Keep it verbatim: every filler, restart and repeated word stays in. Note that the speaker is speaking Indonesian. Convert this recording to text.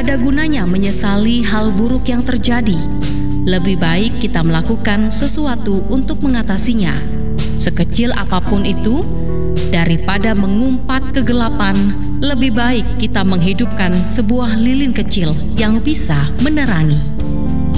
ada gunanya menyesali hal buruk yang terjadi. Lebih baik kita melakukan sesuatu untuk mengatasinya, sekecil apapun itu. Daripada mengumpat kegelapan, lebih baik kita menghidupkan sebuah lilin kecil yang bisa menerangi.